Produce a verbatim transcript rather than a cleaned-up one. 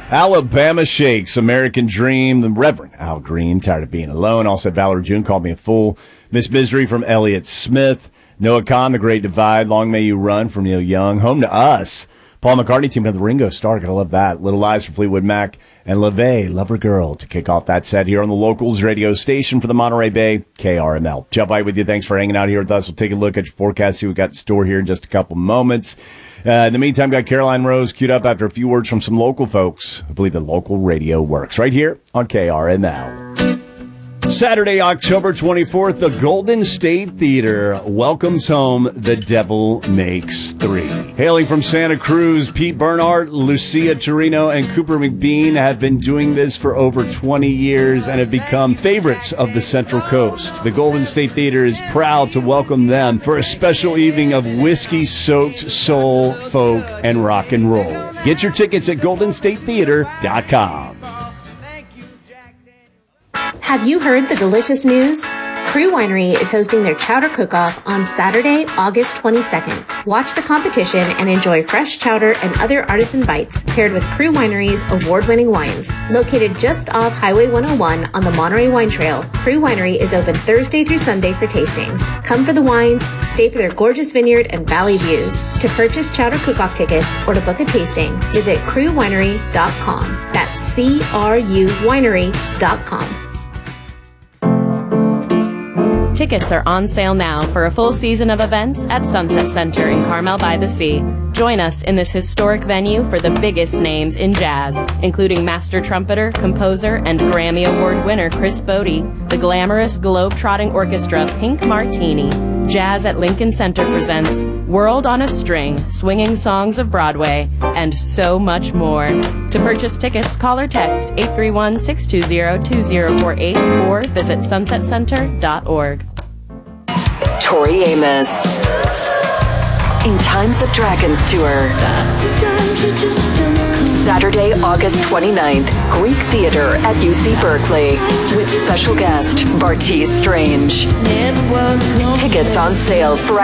Alabama Shakes, American Dream, the Reverend Al Green, Tired of Being Alone. Also, Valerie June called me a fool. Miss Misery from Elliott Smith. Noah Khan, The Great Divide, Long May You Run from Neil Young. Home to Us. Paul McCartney teamed up with Ringo Starr. Gotta love that. Little Lies from Fleetwood Mac. And LaVey, Lover Girl, to kick off that set here on the Locals radio station for the Monterey Bay, K R M L. Jeff White with you. Thanks for hanging out here with us. We'll take a look at your forecast, see what we got in store here in just a couple moments. Uh, in the meantime, got Caroline Rose queued up after a few words from some local folks who believe that local radio works. Right here on K R M L. Saturday, October twenty-fourth, the Golden State Theater welcomes home The Devil Makes Three. Hailing from Santa Cruz, Pete Bernhardt, Lucia Torino, and Cooper McBean have been doing this for over twenty years and have become favorites of the Central Coast. The Golden State Theater is proud to welcome them for a special evening of whiskey-soaked soul, folk, and rock and roll. Get your tickets at golden state theater dot com. Have you heard the delicious news? Crew Winery is hosting their Chowder Cook-Off on Saturday, August twenty-second. Watch the competition and enjoy fresh chowder and other artisan bites paired with Crew Winery's award-winning wines. Located just off Highway one oh one on the Monterey Wine Trail, Crew Winery is open Thursday through Sunday for tastings. Come for the wines, stay for their gorgeous vineyard and valley views. To purchase Chowder Cook-Off tickets or to book a tasting, visit crew winery dot com. That's C R U winery dot com. Tickets are on sale now for a full season of events at Sunset Center in Carmel by the Sea. Join us in this historic venue for the biggest names in jazz, including master trumpeter, composer, and Grammy Award winner Chris Bodie, the glamorous globe-trotting orchestra Pink Martini. Jazz at Lincoln Center presents World on a String, Swinging Songs of Broadway, and so much more. To purchase tickets, call or text eight three one, six two zero, two zero four eight or visit sunset center dot org. Tori Amos in Times of Dragons Tour. Saturday, August twenty-ninth, Greek Theater at U C Berkeley with special guest Bartees Strange. Tickets on sale Friday.